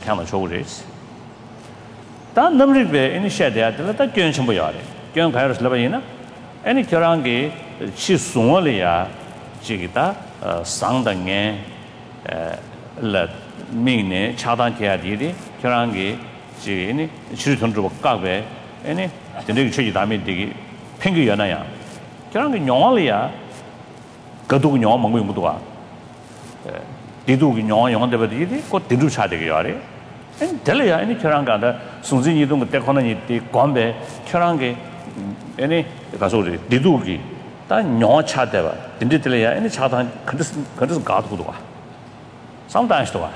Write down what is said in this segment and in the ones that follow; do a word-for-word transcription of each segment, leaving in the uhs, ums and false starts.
Kama Chores. That number be initiated at the Gyun Boyari, Gyun Kairos Labayina, any Kirangi, Chisuolia, Jigita, Sandange, let Mine, Chadan Kiadidi, Kirangi, Jini, Chiriton Kabe, any the Nigri Dami, Pingu Yanaya. Kirangi Nolia, Gadu Nyon Mangumudua. Didu Nyon Yon de Badidi, got Didu Chadigi. And Delia, any Kiranga, Sunzi Yidung, Tekonani, Gombe, Kirangi, any Gasori, Didugi, that Nyon Chadeva, Dinditelia, any Chadan, Curtis God Hudua. Sometimes to her.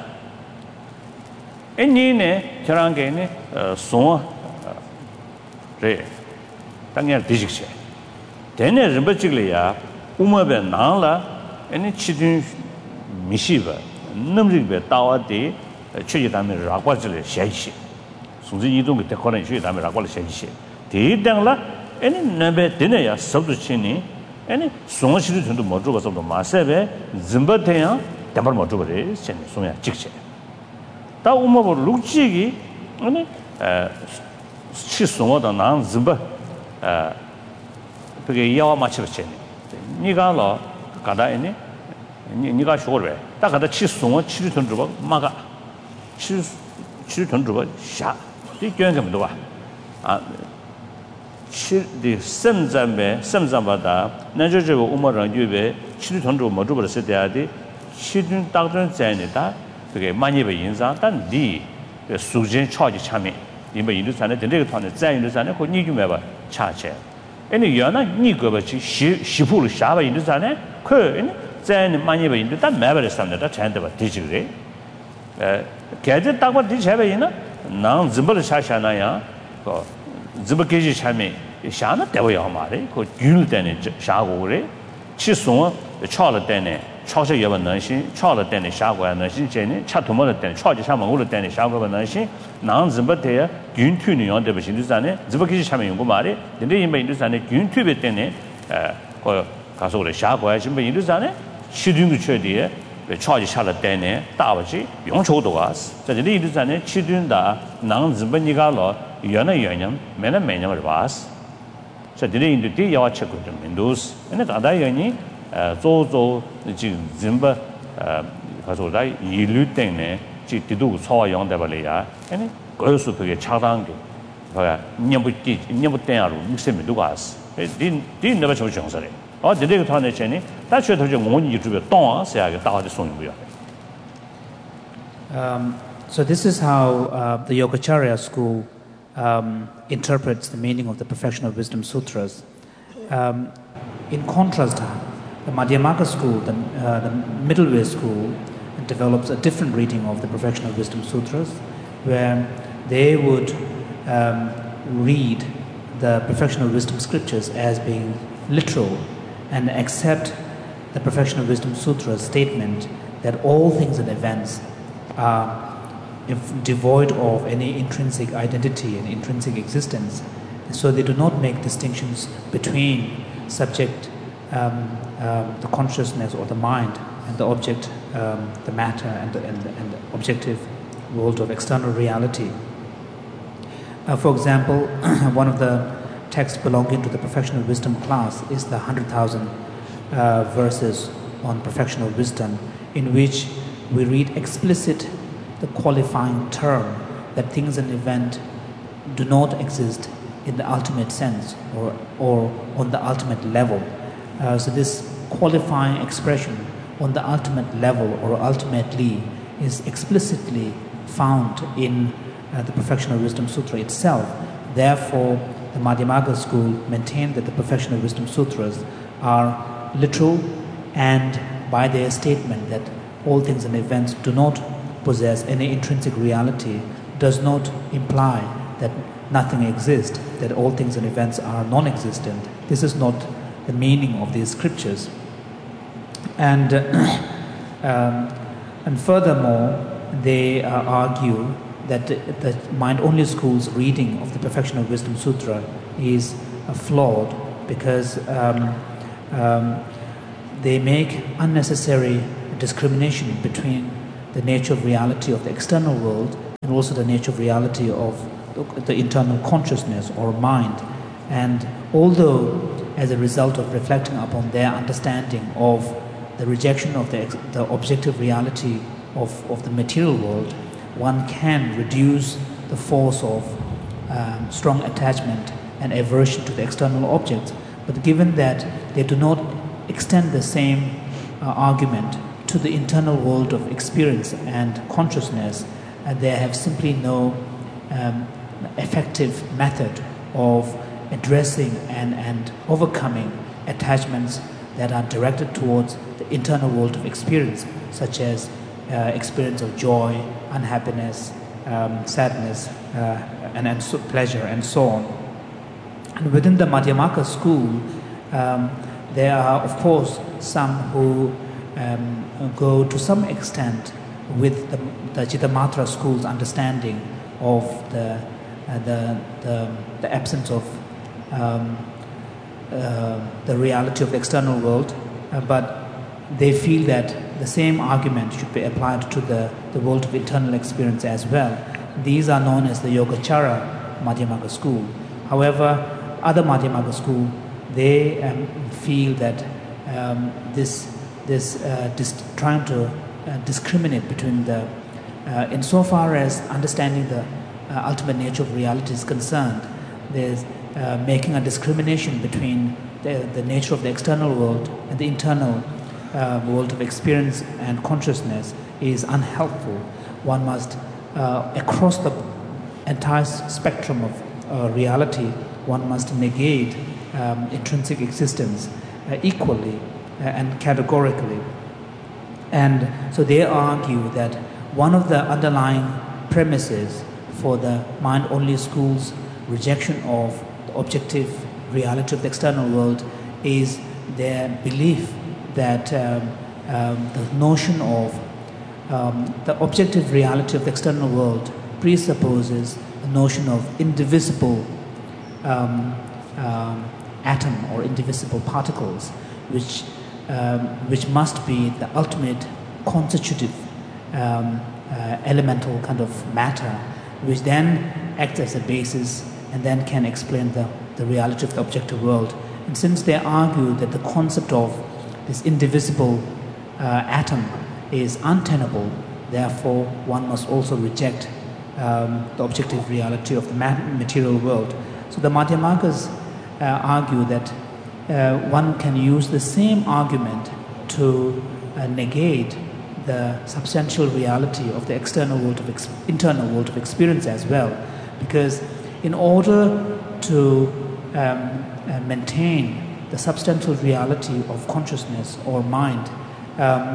Any Kirangi, so Ray, Tanya Dijik. Then a Rimbachilia, Umabe Nala, any Chidin Mishiva, Numribe Tower de Chidami Raquajil Shashi. Suzi Yidung, the Koran Chidami Raqual Shashi. The Dangla, any number dinner, Subduchini, any Sonshi to Mojugas of the Masebe, Zimbatea, Tamar Mojubare, Sonia Chiche. Ta Uma Luchigi, any Chisoma, the Nan Zimba. Yawa much of Chen. Nigala, Kada any Niga Shore. Takada Chisuma, Chiriton Maga Chiriton Sha. The Gangam Dua. The Semzambe, Semzambada, Najajo Umar and Yube, Chiriton Moduba Setiadi, Chidun Doctor Zanita, to get money by Inza, and D, the Sujin charge Chami. In the Indusana, the Legaton, Zan, who need you ever charge. Any Yana, Nigobachi, Shipul Shava in the Zane, Kur, then money into that Maver standard, that hand of a digit. Gadget Dagwa Dijavina, now Zimbal Shashanaya, Zibakaji Chami, Shana Devoyamari, called Yulden Shagore, Chisuma, the Charlotte Dene, Chosha Yavanasi, Charlotte Dene Shagwa Nasi Jenny, Chatumala Den, Charge Shamagula Dene Shagwa Nasi, now Zimbatea, Gun Tuni on the Bashindusane, Zibakaji Chami Gumari, the name by Indusane, Gun Tubetene, or Casole Shagwa, Jimba Indusane, Chidun Chudia, the Charge Charlotte Dene, Tawaji, Yoncho to us, the Indusane, Chidunda, Nan Zimbanigalo, Yana Yanam, Mena Menam Vas. So the day in the day, you check with them in those, and at Adayani. Zozo, Zimba, Kazoda, Yilutene, Chidu, saw young Devalia, and goes to a Chadangi, Nyabuti, Nyabutan, Mixim Dugas. It didn't didn't never show Johnson. Or the day of Tonacheni, that should have won you to a dawn, say I got the song. So, this is how uh, the Yogacarya school um, interprets the meaning of the Perfection of Wisdom Sutras. Um, in contrast, the Madhyamaka school, the, uh, the middle way school, develops a different reading of the Perfection of Wisdom Sutras, where they would um, read the Perfection of Wisdom scriptures as being literal and accept the Perfection of Wisdom Sutras statement that all things and events are if devoid of any intrinsic identity and intrinsic existence. So they do not make distinctions between subject, um, um, the consciousness or the mind, and the object, um, the matter, and the, and, the, and the objective world of external reality. Uh, for example, one of the texts belonging to the Perfection of Wisdom class is the one hundred thousand uh, verses on Perfection of Wisdom, in which we read explicit the qualifying term that things and events do not exist in the ultimate sense or, or on the ultimate level. Uh, so this qualifying expression on the ultimate level or ultimately is explicitly found in uh, the Perfection of Wisdom Sutra itself. Therefore, the Madhyamaka school maintained that the Perfection of Wisdom Sutras are literal, and by their statement that all things and events do not possess any intrinsic reality does not imply that nothing exists, that all things and events are non-existent. This is not the meaning of these scriptures. And, uh, um, and furthermore, they uh, argue that the, the mind-only school's reading of the Perfection of Wisdom Sutra is uh, flawed because um, um, they make unnecessary discrimination between the nature of reality of the external world and also the nature of reality of the internal consciousness or mind. And although as a result of reflecting upon their understanding of the rejection of the, the objective reality of, of the material world, one can reduce the force of um, strong attachment and aversion to the external objects. But given that they do not extend the same uh, argument to the internal world of experience and consciousness, uh, they have simply no um, effective method of addressing and, and overcoming attachments that are directed towards the internal world of experience, such as uh, experience of joy, unhappiness, um, sadness, uh, and, and so pleasure, and so on. And within the Madhyamaka school, um, there are, of course, some who um, go to some extent with the, the Chittamatra school's understanding of the, uh, the, the, the absence of um, uh, the reality of the external world, uh, but they feel that the same argument should be applied to the, the world of internal experience as well. These are known as the Yogacara Madhyamaka school. However, other Madhyamaka school, they um, feel that um, this, this uh, dis- trying to uh, discriminate between the, uh, insofar as understanding the uh, ultimate nature of reality is concerned, there's uh, making a discrimination between the, the nature of the external world and the internal uh, world of experience and consciousness is unhelpful. One must, uh, across the entire spectrum of uh, reality, one must negate um, intrinsic existence uh, equally uh, and categorically. And so they argue that one of the underlying premises for the mind-only school's rejection of the objective reality of the external world is their belief that um, um, the notion of um, the objective reality of the external world presupposes the notion of indivisible Um, um, atom or indivisible particles, which um, which must be the ultimate constitutive um, uh, elemental kind of matter, which then acts as a basis and then can explain the, the reality of the objective world. And since they argue that the concept of this indivisible uh, atom is untenable, therefore one must also reject um, the objective reality of the material world. So the Madhyamakas uh, argue that uh, one can use the same argument to uh, negate the substantial reality of the external world of ex- internal world of experience as well, because in order to um, uh, maintain the substantial reality of consciousness or mind, um,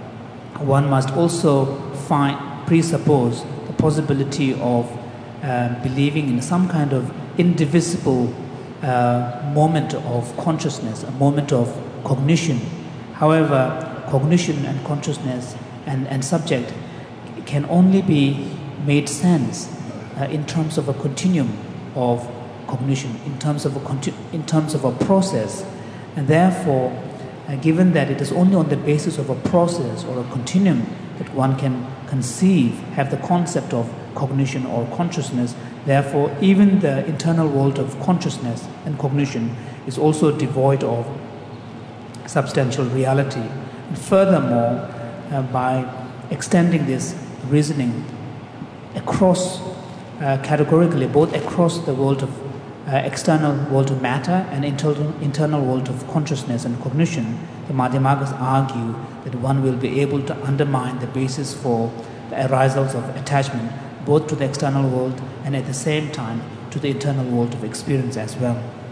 one must also find presuppose the possibility of uh, believing in some kind of indivisible uh, moment of consciousness, a moment of cognition. However, cognition and consciousness and, and subject can only be made sense uh, in terms of a continuum of cognition, in terms of a conti- in terms of a process, and therefore, uh, given that it is only on the basis of a process or a continuum that one can conceive, have the concept of cognition or consciousness, therefore, even the internal world of consciousness and cognition is also devoid of substantial reality. And furthermore, uh, by extending this reasoning across, uh, categorically, both across the world of uh, external world of matter and internal, internal world of consciousness and cognition, the Madhyamakas argue that one will be able to undermine the basis for the arisals of attachment, both to the external world and at the same time to the internal world of experience as well.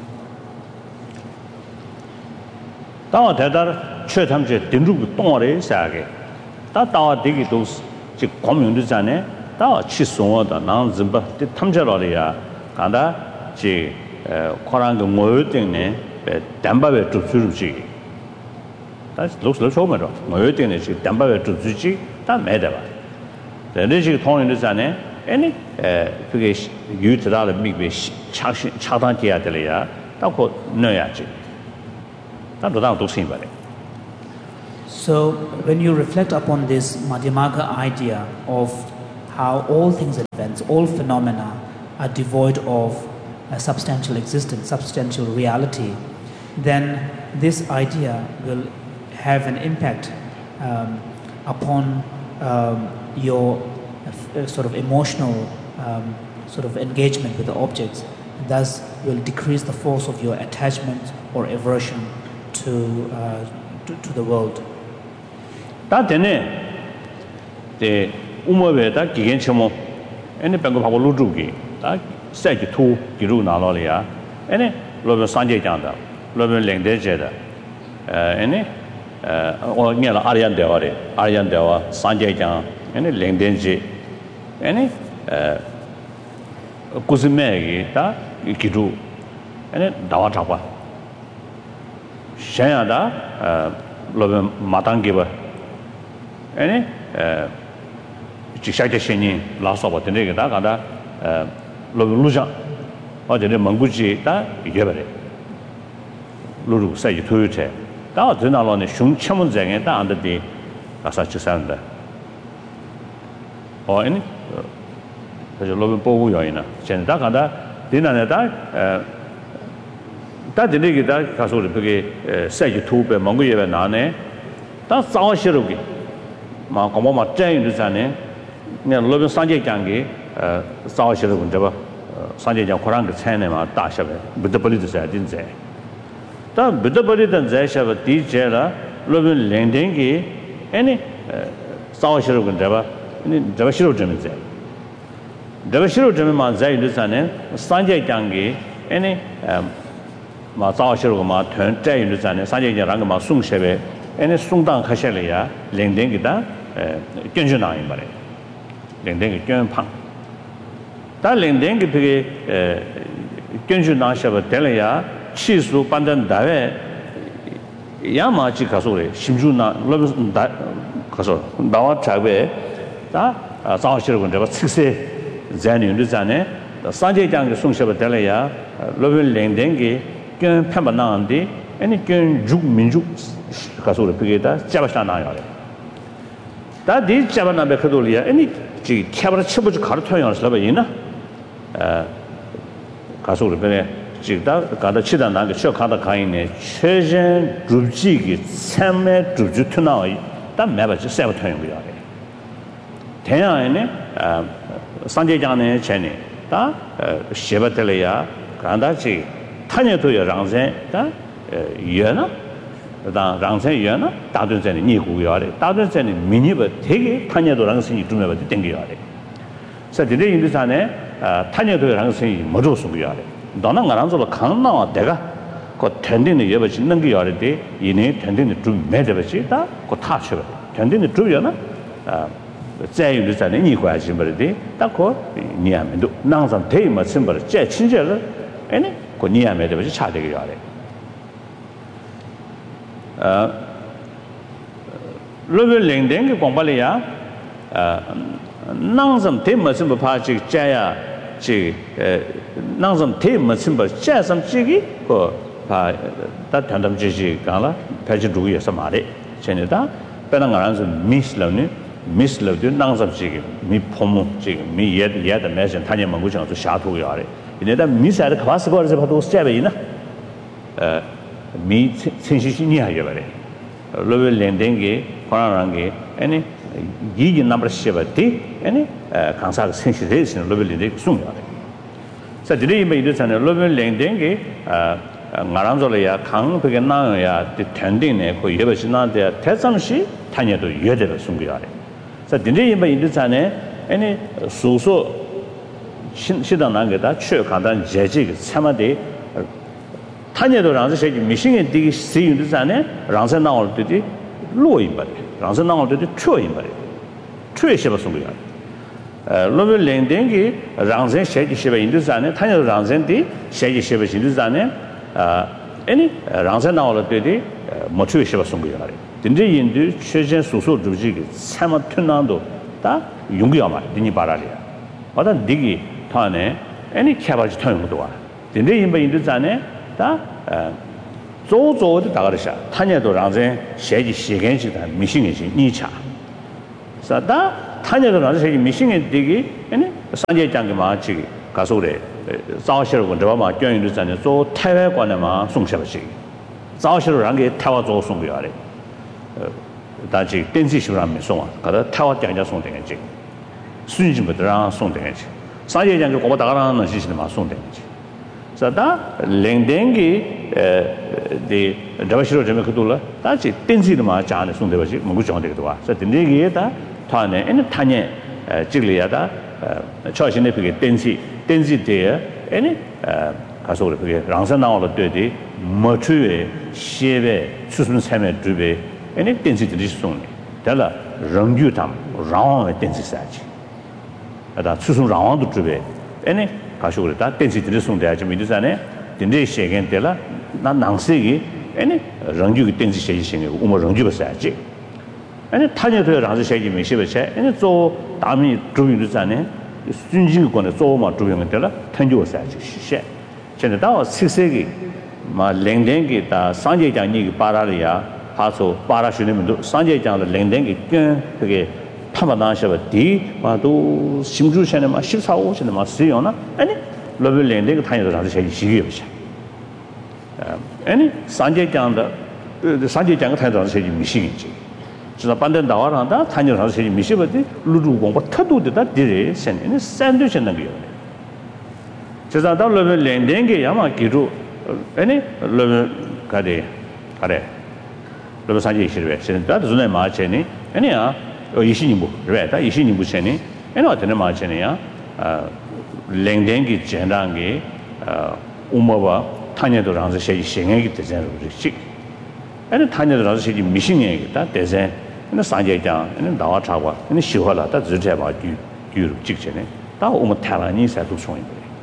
Tawa tedar chö tamche dindru tongre saage. Ta tawa digi dos chi komyung de jane tawa chi songo da nang zimba de tamche lo ya kanda chi korang ge ngoyo tingne be damba be tupsuru chi. Ta los lo chome ro ngoyo tingne chi damba be tupsuru chi ta me de ba. De chi tongre de jane any uh 그게 유트라를 미비 차시 차단해야 될이야. 딱고 넣어야지. 나도 나도 생각해. So when you reflect upon this Madhyamaka idea of how all things and events, all phenomena are devoid of a substantial existence, substantial reality, then this idea will have an impact um, upon um, your uh, sort of emotional um, sort of engagement with the objects, and thus will decrease the force of your attachment or aversion to uh, to, to the world. The umove da gigen chemo ene bengo phago lu zhu gi da sai ji tu gi ru na lo le ya ene lo be san jie jiang da lo be leng de jie da eh ene eh o nye la arian de wa de arian de wa san jie jiang ene leng de ji ene eh ku zi me gi da gi ru ene da wa cha ba shen ya da eh lo be ma dang gi ba ene eh chỉ sai cho sinh nhân lao sọp ở đây cái đó cả đó lối lối ra ở đây mông cổ chỉ đó dễ vậy lối lối sai cho thuê thế đó ở nào là này súng chăm muốn dạy người ta ăn được đi cả sao chứ sao đó ở anh bây giờ lối bảo vệ vậy nè hiện tại cả đó đi nào này đó đó đến đây cái đó cả số là cái sai cho thuê về mông cổ vậy nào này đó sao xí rồi cái mà có mà chơi được sao này那罗宾三界讲给呃早些的问题吧，呃三界讲可能个菜呢嘛大些呗，不得不里的在定在，但不得不里的在些吧，第一了罗宾两点给，哎呢呃早些的问题吧，你这个西路证明在，这个西路证明嘛在于啥呢？三界讲给，哎呢呃嘛早些个嘛团在于啥呢？三界讲那个嘛送些呗，哎呢送当开些了呀，两点给他呃根据哪样嘛嘞？零点个捐胖，但零点个这个呃，根据那些个得了呀，技术办的单位，要么就可说的，新竹那那个大可说，那我这边啊啊，早些个这个测试在牛的站呢，三节讲个送些个得了呀，那边零点个跟偏不那样的，哎，你跟族民族可说的不给他加不上那样的，但你加不那边可多了呀，哎你。这贴不了吃不着卡的同样是那么人呢，呃，告诉我们呢，这个搞到其他那个小卡的看呢，确认主机的参卖主机推那，但买不起三不同样不要的。同样呢，呃，三节讲呢前呢，他呃写不得了呀，看到这他呢都要让人，但呃约呢。다 랑세 연나 다든전에 니고요래 다든전에 미니버 되게 타녀도 랑생이 좀 해도 땡겨야 돼. 그래서 되게 인도산에 타녀도 랑생이 뭐로 쓰고요래. 너는 가랑서로 강나와 내가 그 텐딩의 여버 짓는 게 요래데 이내 텐딩의 좀 매대버지다. 그 타쳐. 텐딩의 좀이나 아 자유도산에 니고야지 버리데 딱고 니하면도 낭산 대마 심벌 제 친절을 에네 그 니하면도 차되게 요래. ờ lúc lên đến cái quảng bá này á năng dầm thế mà xem bờ pha chỉ chơi à chỉ năng dầm thế mà xem bờ chơi xem chỉ cái có pha ta thằng đam chỉ chỉ cả là phải chỉ đủ gì mà đấy cho nên ta bên năng ngàn là miss lâu nữa miss lâu thì năng dầm chỉ cái mi phom chỉ mi yết yết的那些他们蒙古讲是下土呀的，因为他 miss 还是考试过的时候都是这样的，呃。미 sensitivity 아니야 그래. 로벨 렌딩게 코로나랑게 아니 이게 넘버 쉐버티 아니 강사 sensitivity 로벨 렌딩 숨이야. 자, 드리이 메이드잖아. 로벨 렌딩게 아 나랑절이야 강 그게 나야 텐딩네 그 예버시나데 대상시 타녀도 예대로 숨겨야 돼. 자, 드리이 메이드잖아. 아니 소소 신 시당 난게다 최 간단 제지 참아대 타녀도 랑서 세지 미싱에 되게 세윤도잖아요. 랑서 나올 때도 로인 버리. 랑서 나올 때도 초인 버리. 초에셔버 송이야. 어 로벨 렌딩이 랑서 세지 셔버 인도잖아요. 타녀도 랑서인데 세지 셔버 인도잖아요. 아 아니 랑서 나올 때도 뭐 초에셔버 송이야. 근데 인도 최전 소소 주지기 참아 튼난도 다 용기야 말. 니니 바라리야. 어다 니기 타네 아니 캐바지 타용도 와. 근데 인바 인도잖아요. 다 조조도 다가르샤 타녀도 랑전 세지 시간식 다 미싱이지 니차 사다 타녀도 나서 제 미싱에 되기 아니 산재 장게 마치 가서래 자오시로 원저마 교인도 전에 또 태외관에만 송셔버지 자오시로 랑게 태와 조 송거야래 다지 댄시시라면 송아 가다 태와 장자 송되겠지 순진부터랑 송되겠지 산재 장게 고바 다가라는 시시는 마 송되겠지 자다 랭댕기 에 다바시로 좀 그돌라 다지 댄시도 마 자네 송되버지 뭔고 정되기도 와 자 댄디게다 타네 에네 타녀 찍리야다 처신의 그게 댄시 댄시 때 에네 가서 그게 랑산 나와로 되디 머추에 시베 수순 삶에 주베 에네 댄시 드리송네 달라 랑규탐 라왕의 댄시 사지 아다 수순 라왕도 주베 에네 가서 그랬다 댄시 드리송 돼야지 미드산에 댄데 시겐 때라 난 낭세기 에네 랑규의 댄시 시행이 우모 랑규가 사지 아니 타녀도 라서 세기 미시베체 아니 조 다미 주민도 전에 순진권에 조마 주민은 되라 탄조 사지 시세现在到十세기 마 랭랭기 다 상제장이 바라리아 하소 바라시는도 상제장의 랭랭기 끈 그게 타마나셔버 디 마도 심주셔는 마 십사, 오셔는 마 쓰요나 아니 러블 랭랭기 타녀도 라서 세기 시기요시 아니 상제장의 상제장의 타녀도 라서 세기 미시기지 저 반대 나와라다 타녀라서 세지 미시버디 루루 공부 타도되다 디레 센네 샌드위치는 거요. 제가 다 러블 랭랭게 야마 기루 아니 러블 가데 가래 러블 산지 이시르베 센다 존에 마체니 아니야 이시니부 그래다 이시니부 센니 아니 어떤 마체니야 아 랭랭게 젠랑게 아 우마바 타녀도라서 세지 생애기 되잖아 그렇지 아니 타녀도라서 세지 미싱애기다 대세 나 산제장 나 나와 차고 나 시화라 다直接把举举직전에 다 오면 탈라니 사도 송이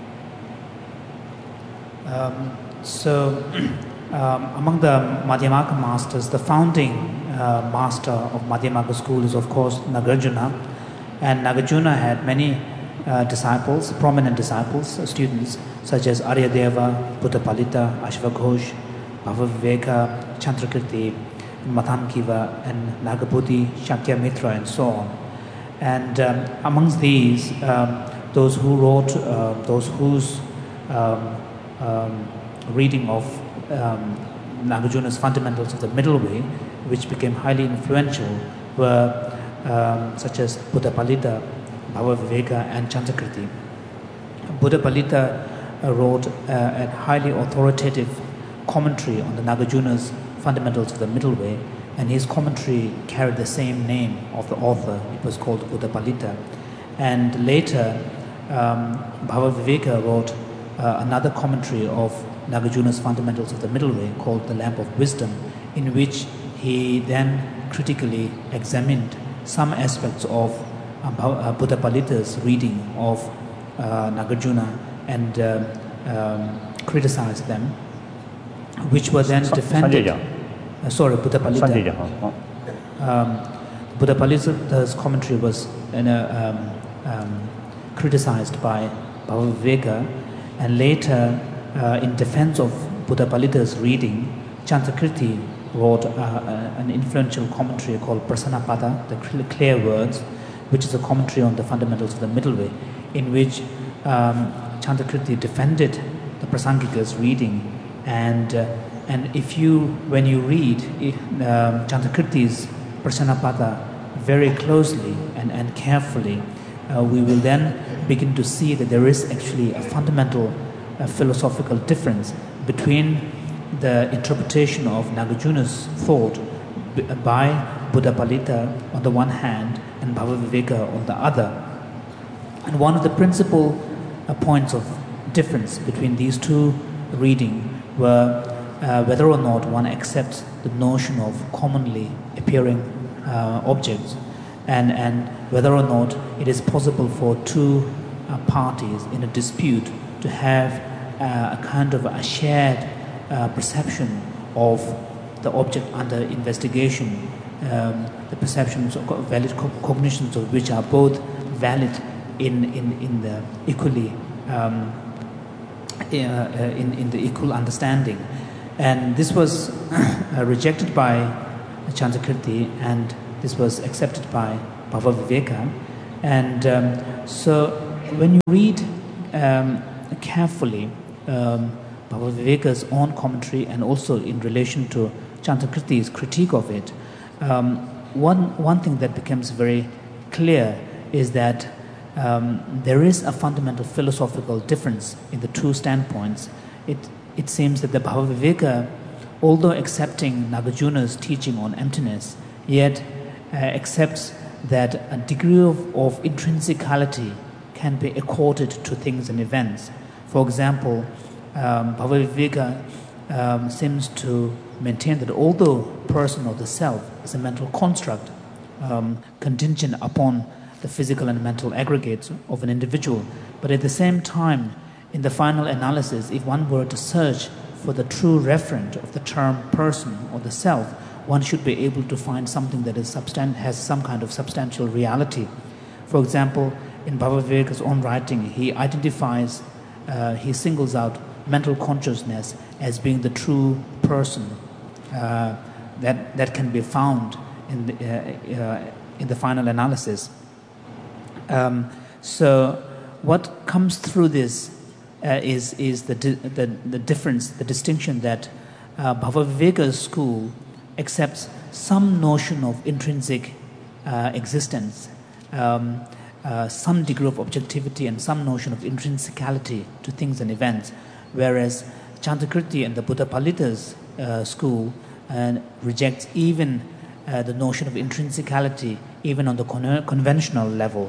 Um, so, um, among the Madhyamaka masters, the founding uh, master of Madhyamaka school is, of course, Nagarjuna. And Nagarjuna had many uh, disciples, prominent disciples, uh, students, such as Aryadeva, Buddhapalita, Ashvaghosh, Bhavaviveka, Chandrakirti, Mathankiva, and Nagabuddhi, Shakyamitra, and so on. And um, amongst these, um, those who wrote, uh, those whose um, um, reading of um, Nagarjuna's Fundamentals of the Middle Way, which became highly influential, were um, such as Buddhapalita, Bhavaviveka, and Chandrakirti. Buddhapalita uh, wrote uh, a highly authoritative commentary on the Nagarjuna's Fundamentals of the Middle Way, and his commentary carried the same name of the author. It was called Buddhapalita. And later, um, Bhavaviveka wrote uh, another commentary of Nagarjuna's Fundamentals of the Middle Way called The Lamp of Wisdom, in which he then critically examined some aspects of uh, Buddhapalita's reading of uh, Nagarjuna and uh, um, criticized them, which were then defended. Uh, sorry, Buddhapalita. Um, Buddhapalita's commentary was in a, um, um, criticized by Bhavaviveka, and later, uh, in defense of Buddhapalita's reading, Chandrakirti wrote uh, uh, an influential commentary called Prasanapada, the clear words, which is a commentary on the Fundamentals of the Middle Way, in which um, Chandrakirti defended the Prasangika's reading. And uh, and if you, when you read um, Chandrakirti's Prasanapada very closely and, and carefully, uh, we will then begin to see that there is actually a fundamental uh, philosophical difference between the interpretation of Nagarjuna's thought by Buddhapalita on the one hand and Bhavaviveka on the other. And one of the principal uh, points of difference between these two readings were uh, whether or not one accepts the notion of commonly appearing uh, objects, and, and whether or not it is possible for two uh, parties in a dispute to have uh, a kind of a shared uh, perception of the object under investigation, um, the perceptions of valid co- cognitions of which are both valid in, in, in the equally um, uh, in, in the equal understanding. And this was uh, rejected by Chandrakirti, and this was accepted by Bhavaviveka. And um, so when you read um, carefully um, Bhava Viveka's own commentary and also in relation to Chantakirti's critique of it, um, one, one thing that becomes very clear is that um, there is a fundamental philosophical difference in the two standpoints. It, it seems that the Bhava Viveka, although accepting Nagarjuna's teaching on emptiness, yet uh, accepts that a degree of, of intrinsicality can be accorded to things and events. For example, um, Bhava Viveka um, seems to maintain that although person or the self is a mental construct um, contingent upon the physical and mental aggregates of an individual, but at the same time, in the final analysis, if one were to search for the true referent of the term person or the self, one should be able to find something that is substan- has some kind of substantial reality. For example, in Bhava Viveka's own writing, he identifies, uh, he singles out mental consciousness as being the true person uh, that, that can be found in the, uh, uh, in the final analysis. Um, so what comes through this uh, is, is the, di- the, the difference, the distinction that uh, Bhava Viveka's school accepts some notion of intrinsic uh, existence, um, uh, some degree of objectivity and some notion of intrinsicality to things and events, whereas Chantakirti and the Buddha Palita's uh, school uh, rejects even uh, the notion of intrinsicality, even on the con- conventional level.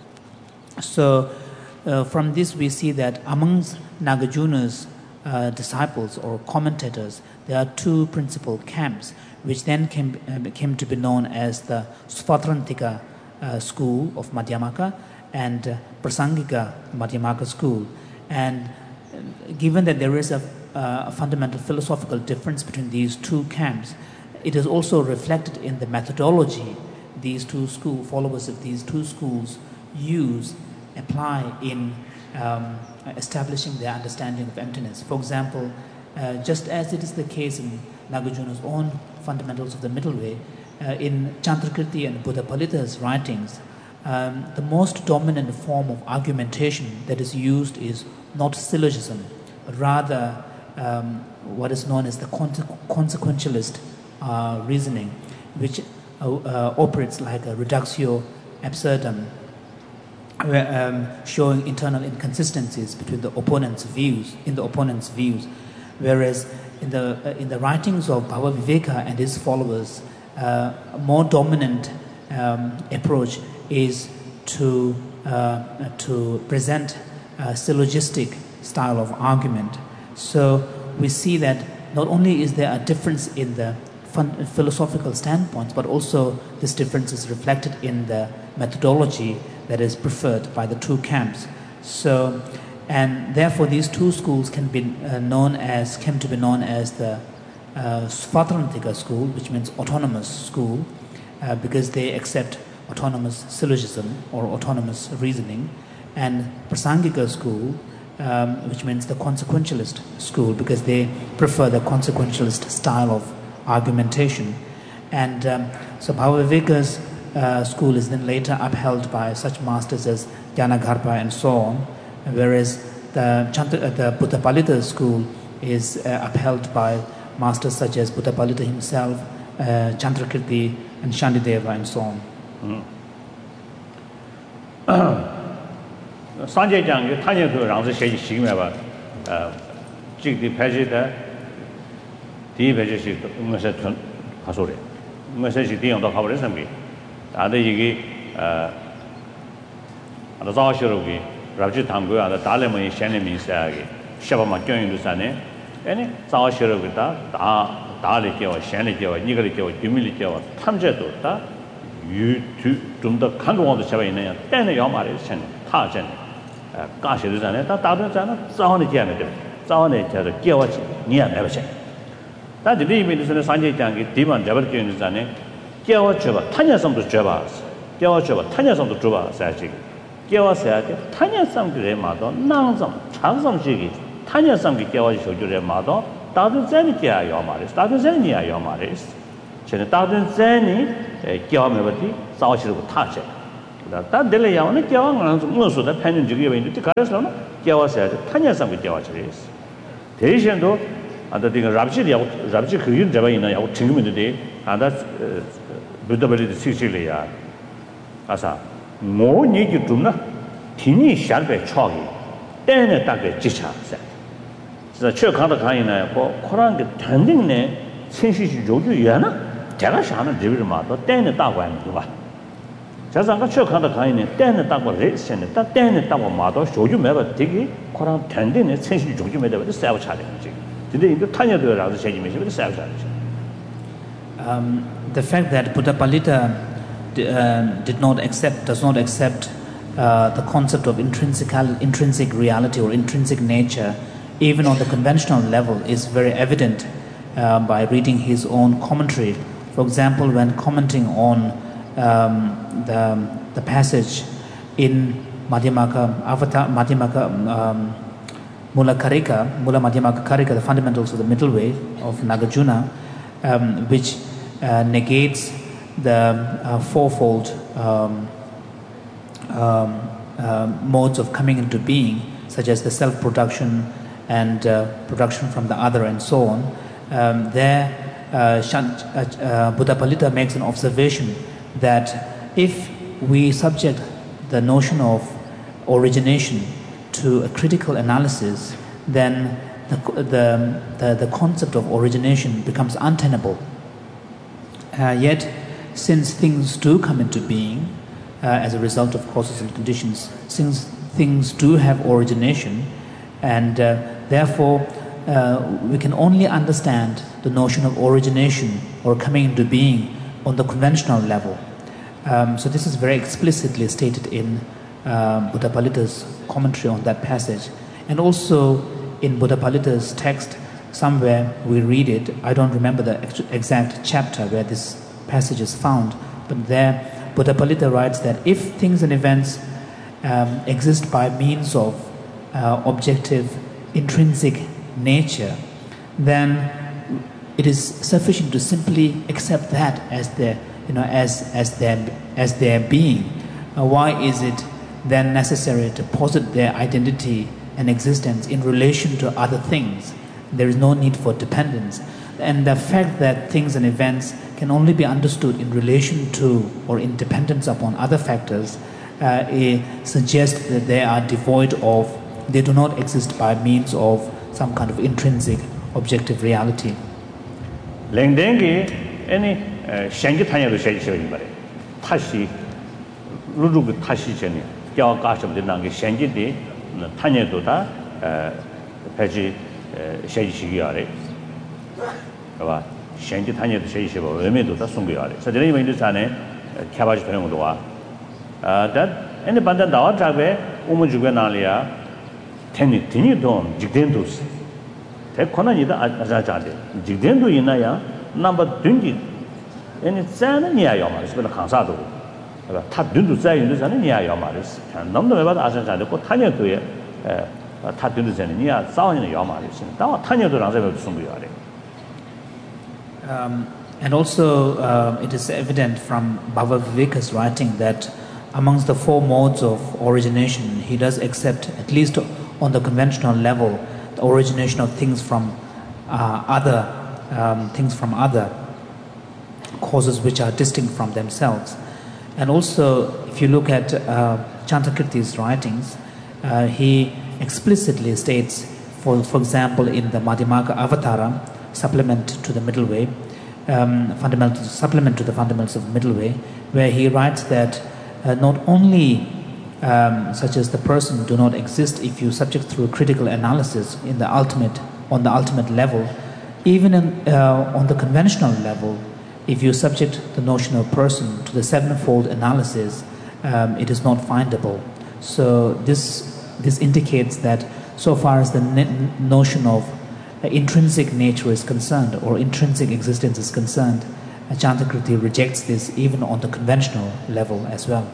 So uh, from this we see that amongst Nagarjuna's uh, disciples or commentators, there are two principal camps, which then came, uh, came to be known as the Svatrantika uh, school of Madhyamaka and uh, Prasangika Madhyamaka school. And uh, given that there is a, uh, a fundamental philosophical difference between these two camps, it is also reflected in the methodology these two school followers of these two schools use, apply in um, establishing their understanding of emptiness. For example, uh, just as it is the case in Nagarjuna's own fundamentals of the middle way, uh, in Chantakirti and Buddha Palita's writings, um, the most dominant form of argumentation that is used is not syllogism, but rather um, what is known as the conse- consequentialist uh, reasoning, which uh, uh, operates like a reductio absurdum, where, um, showing internal inconsistencies between the opponent's views, in the opponent's views, whereas in the uh, in the writings of Bhava Viveka and his followers, uh, a more dominant um, approach is to uh, to present a syllogistic style of argument. So we see that not only is there a difference in the fun- philosophical standpoints, but also this difference is reflected in the methodology that is preferred by the two camps. So, and therefore these two schools can be uh, known as, came to be known as the uh, Svatrantika school, which means autonomous school, uh, because they accept autonomous syllogism or autonomous reasoning, and Prasangika school, um, which means the consequentialist school, because they prefer the consequentialist style of argumentation. And um, so Bhava Viveka's Uh, school is then later upheld by such masters as Gyanagarbha and so on, whereas the, Chant- uh, the Buddha Palita school is uh, upheld by masters such as Buddha Palita himself, uh, Chantakirti and Shandideva and so on. Sanjay Jang, you tanya to Rangzi Sheji Shigmeva, Jig the Pajita, the Pajishik, Message Hasuri, Message the on the Havarisami. Ada yigi ada zaashirugi rabji thamgu ada dalema shene minsaagi shabama kyoyin dusane ene zaashirugi da da dali kyewa shene kyewa nigali kyewa dumili kyewa 탐제 다 유투 좀더 간동원도 잡아 있네요. 때는 요 말이 chen 타전 가시르잖아요. 다 다르잖아. 자원이 지야면 돼. 자원에 저도 깨워지. 니야 내가 chen. 다 리미드스는 산재장기 디만 잡을 게 있잖아요. 깨워줘. 탄야성도 줘봐. 깨워줘. 탄야성도 줘봐. 사실. 깨워서야 돼. 탄야성 그래 마도 낭성 장성식이 탄야성이 깨워줘 주래 마도 다들 전에 깨야 말이야. 다들 전에야 요 말이야. 저는 다들 전에 깨우면 어디 싸우시고 타죠. 다 될래 야는 깨왕은 무엇보다 편인 적이 있는데 가르쳐서는 깨워서야 타냐상 그 깨워지레스 대신도 아다 되게 랍지리하고 랍지 그윤 잡아 있나 야고 챙기면데 아다 부더버리도 시실이야 아사 뭐 얘기 좀나 티니 샤르베 초기 때는 딱게 지차세 그래서 최강도 강이나 뭐 코란 게 단딩네 신시시 조주야나 제가 샤는 데비를 마도 때는 다관이 봐 자상가 최강도 강이네 때는 다고 레센네 다 때는 다고 마도 조주 매버 되게 코란 단딩네 신시시 조주 매버 세워 차례 거지 근데 이거 타녀들하고 세지면서 세워 차례 Um, the fact that Buddha Palita uh, did not accept, does not accept uh, the concept of intrinsic, intrinsic reality or intrinsic nature, even on the conventional level, is very evident uh, by reading his own commentary. For example, when commenting on um, the, the passage in Madhyamaka Avatar, Madhyamaka um, Mula Karika, Mula Madhyamaka Karika, the fundamentals of the middle way of Nagarjuna, um, which uh, negates the uh, fourfold um, um, uh, modes of coming into being, such as the self-production and uh, production from the other and so on. Um, there, uh, Shant, uh, uh, Buddha Palita makes an observation that if we subject the notion of origination to a critical analysis, then the, the, the, the concept of origination becomes untenable. Uh, yet, since things do come into being uh, as a result of causes and conditions, since things do have origination, and uh, therefore uh, we can only understand the notion of origination or coming into being on the conventional level. Um, so this is very explicitly stated in um, Buddha Palita's commentary on that passage. And also in Buddha Palita's text, somewhere we read it, I don't remember the exact chapter where this passage is found, but there Buddha Palita writes that if things and events um, exist by means of uh, objective, intrinsic nature, then it is sufficient to simply accept that as their, you know, as as their as their being. Uh, why is it then necessary to posit their identity and existence in relation to other things? There is no need for dependence. And the fact that things and events can only be understood in relation to or in dependence upon other factors uh, suggests that they are devoid of, they do not exist by means of some kind of intrinsic objective reality. 랭댕기 any 샹기 타냐도 샤이셔이 말해. 타시 루루그 타시 전에 겨 가셔도 되는 게 샹기디 타냐도다 배지 샤이시기야래. 봐. 샹기 타냐도 샤이시고 의미도다 송기야래. 저들이 이제 전에 캬바지 되는 것도 와. 아다 any 반다 나와 잡에 오무 주게 나리아 테니 테니도 직된도스 대코나니다 아자자데 직된도 있나야 넘버 둥기 any 짠은 이야요 말이지 그러나 강사도 그러니까 다 둥도 짜인도 자는 이야요 말이지 넘도 왜 봐도 아자자데 고 타녀도에 다 둥도 자는 이야 싸우는 요 말이지 다 타녀도랑 저도 숨겨야래. Um, and also uh, it is evident from Bhava Viveka's writing that amongst the four modes of origination, he does accept, at least on the conventional level, the origination of things from uh, other um, things from other causes which are distinct from themselves. And also, if you look at uh, Chantakirti's writings, uh, he explicitly states, for for example, in the Madhyamaka Avatara, supplement to the middle way, um, fundamental supplement to the fundamentals of the middle way, where he writes that uh, not only um, such as the person do not exist if you subject through critical analysis in the ultimate on the ultimate level, even in, uh, on the conventional level, if you subject the notion of person to the sevenfold analysis, um, it is not findable. So this this indicates that so far as the ne- notion of uh, intrinsic nature is concerned or intrinsic existence is concerned, uh, Chantakirti rejects this even on the conventional level as well.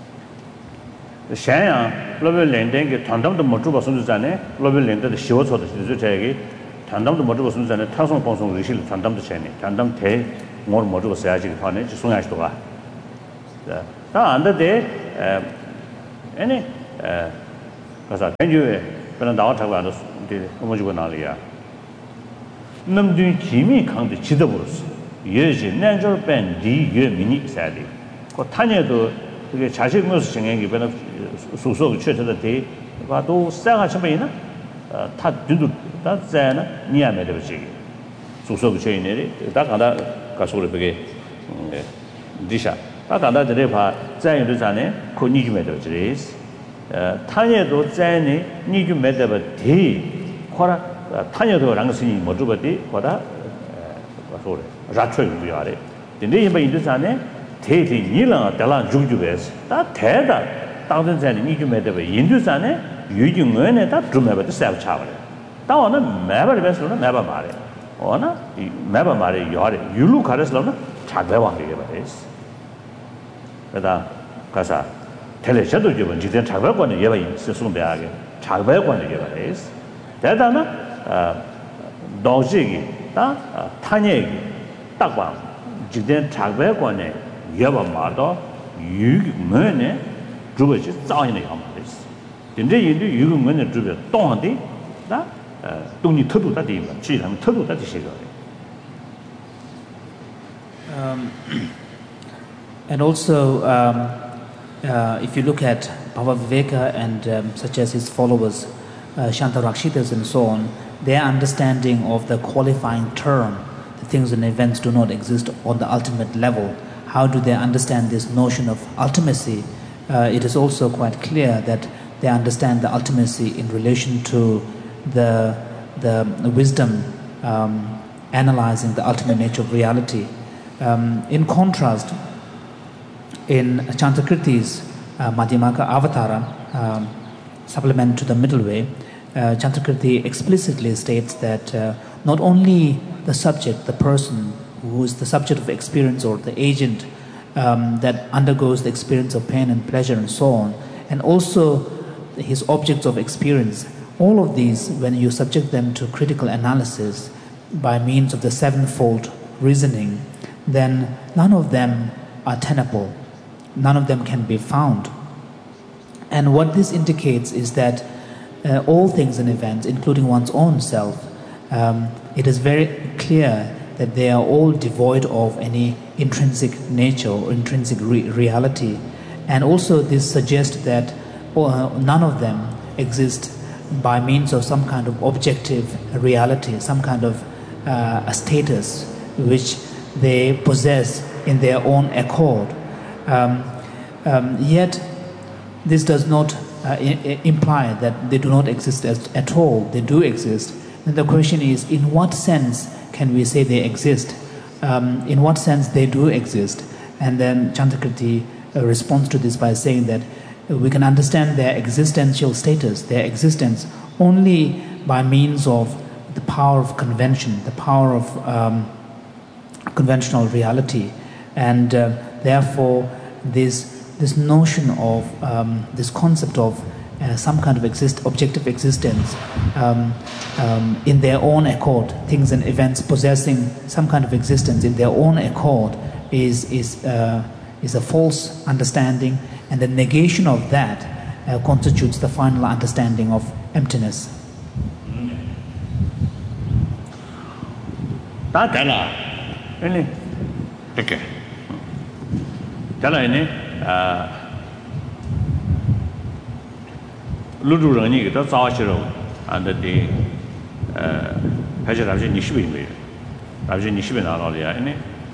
샤야 글로벌 랜딩게 단담도 못 주고 손주자네 글로벌 랜딩의 시워서도 주저에게 단담도 못 주고 손주자네 타송 방송 의실 단담도 샤네 단담 대 뭘 못 주고 써야지 판에 송야시도가 자 안데데 any kasa tenju bena dawa thakwa do de omojugo naliya namdu kimi khang de chidaburus yeje natural pen di ye mini sadi ko 타녀도 그게 자식 모습 정행이 변화 소소 최초의 대 봐도 싸가 처음에나 다 뒤도 다 자나 니야메 되지 소소 최인들이 다 가다 가서를 되게 디샤 다 가다 들에 봐 자연도 자네 그 니주메 되지 어 타녀도 자네 니주메 되버 대 코라 타녀도 랑스니 못 주버디 거다 가서를 라초이 비아래 근데 이번 인도산에 대대 니랑 달랑 죽주베스 다 대다 당전 전에 니주메데 인도산에 유중원에 다 주메버도 세 차버려 다오는 매버 베스로는 매버 말해 어나 이 매버 말해 요래 유루 가르스로는 작배왕 되게 버렸어 그다 가사 텔레셔도 주면 지된 작배권에 예바 있으송배하게 작배권에 예바 버렸어 대다나 어 도지기 다 타녀기 딱방 지된 작배권에 예바 말도 유문에 주버지 짜이네 하면서 근데 인도 유문에 주버 동한데 나 동이 터도 다 되면 지금 터도 다 되시고 um and also um uh, if you look at Bhavaviveka and um, such as his followers uh, Shantarakshitas and so on, their understanding of the qualifying term, the things and events do not exist on the ultimate level. How do they understand this notion of ultimacy? Uh, it is also quite clear that they understand the ultimacy in relation to the, the, the wisdom um, analyzing the ultimate nature of reality. Um, in contrast, in Chantakirti's uh, Madhyamaka Avatara, um, supplement to the middle way, uh, Chantakirti explicitly states that uh, not only the subject, the person who is the subject of experience or the agent um, that undergoes the experience of pain and pleasure and so on, and also his objects of experience, all of these, when you subject them to critical analysis by means of the sevenfold reasoning, then none of them are tenable, none of them can be found. And what this indicates is that uh, all things and events, including one's own self, um, it is very clear that they are all devoid of any intrinsic nature or intrinsic re- reality. And also this suggests that uh, none of them exist by means of some kind of objective reality, some kind of uh, a status which they possess in their own accord. Um, um, yet this does not uh, I- imply that they do not exist as, at all. They do exist. And the question is, in what sense can we say they exist? Um, in what sense they do exist? And then Chantakirti uh, responds to this by saying that uh, we can understand their existential status, their existence, only by means of the power of convention, the power of um, conventional reality. And uh, therefore, this this notion of, um, this concept of Uh, some kind of exist, objective existence um, um, in their own accord, things and events possessing some kind of existence in their own accord is is uh, is a false understanding, and the negation of that uh, constitutes the final understanding of emptiness. 다 달라. 아니, 이렇게. 달라네. 아. 루루랑이 더 자시로 안데 어 해저 아버지 이십이면 아버지 이십에 나가려야 아니